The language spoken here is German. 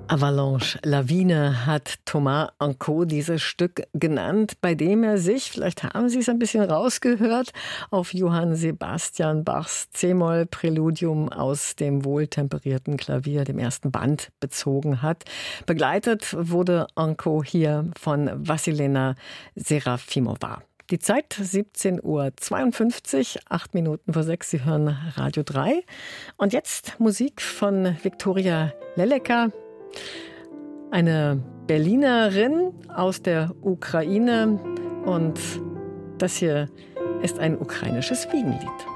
Avalanche, Lawine hat Thomas Ankou dieses Stück genannt, bei dem er sich, vielleicht haben Sie es ein bisschen rausgehört, auf Johann Sebastian Bachs C-Moll-Präludium aus dem wohltemperierten Klavier, dem ersten Band, bezogen hat. Begleitet wurde Ankou hier von Wassilena Serafimova. Die Zeit 17:52 Uhr, 8 Minuten vor 6. Sie hören Radio 3. Und jetzt Musik von Viktoria Leleka, eine Berlinerin aus der Ukraine. Und das hier ist ein ukrainisches Wiegenlied.